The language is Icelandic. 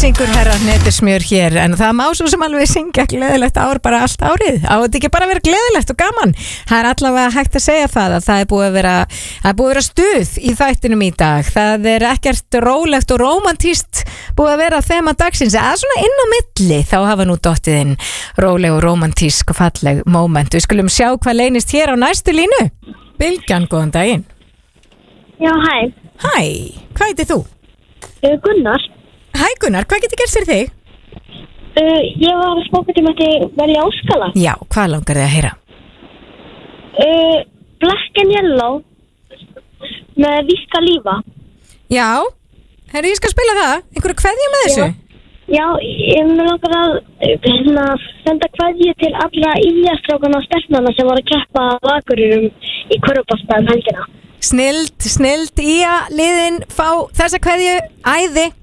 syngur herra Hnetusmjör hér, en það má svo sem alveg syngja gleðilegt ár bara allt árið. Á þetta ekki bara að vera gleðilegt og gaman. Það er allavega hægt að segja það að það er búið að vera stuð í þættinum í dag. Það er ekkert rólegt og rómantíst búið að vera þema dagsins. Það er svona inn á milli, þá hafa nú dottið inn róleg og rómantísk og falleg moment. Við skulum sjá hvað leynist hér á næstu línu. Bylgjan, góðan daginn. Já, hæ. Hæ, hvað heitir þú? Gunnar. Hæ Gunnar, hvað getur gerst fyrir þig? Ég var að spóka til að velja Óskala. Já, hvað langar þið að heyra? Black and Yellow með Víska Lífa. Já, herri, ég skal spila það. Einhverju kveðja með þessu? Já, ég langar að senda kveðju til alla íjastrákana og stelpnana sem voru að keppa vakurum í körfubolta helgina. Snild, Ía liðin fá þessa kveðju, æði.